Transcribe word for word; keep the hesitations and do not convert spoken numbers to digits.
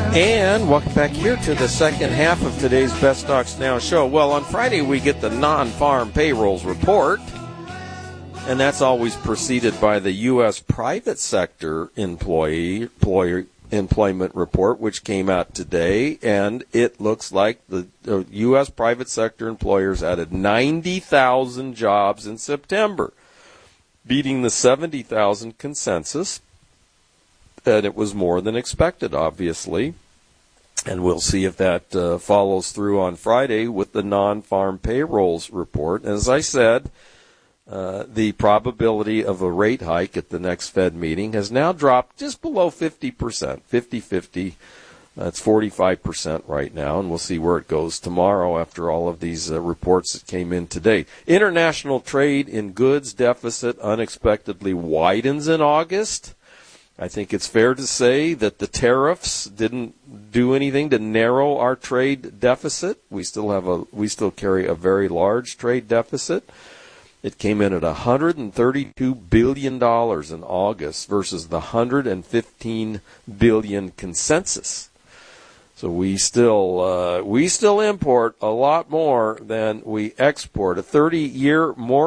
And welcome back here to the second half of today's Best Stocks Now show. Well, on Friday we get the non-farm payrolls report, and that's always preceded by the U S private sector employee employer, employment report, which came out today, and it looks like the, the U S private sector employers added ninety thousand jobs in September, beating the seventy thousand consensus. And it was more than expected, obviously. And we'll see if that uh, follows through on Friday with the non-farm payrolls report. As I said, uh, the probability of a rate hike at the next Fed meeting has now dropped just below fifty percent, fifty-fifty. That's forty-five percent right now, and we'll see where it goes tomorrow after all of these uh, reports that came in today. International trade in goods deficit unexpectedly widens in August. I think it's fair to say that the tariffs didn't do anything to narrow our trade deficit. We still have a we still carry a very large trade deficit. It came in at one hundred thirty-two billion dollars in August versus the one hundred fifteen billion dollars consensus. So we still uh, we still import a lot more than we export. A thirty-year more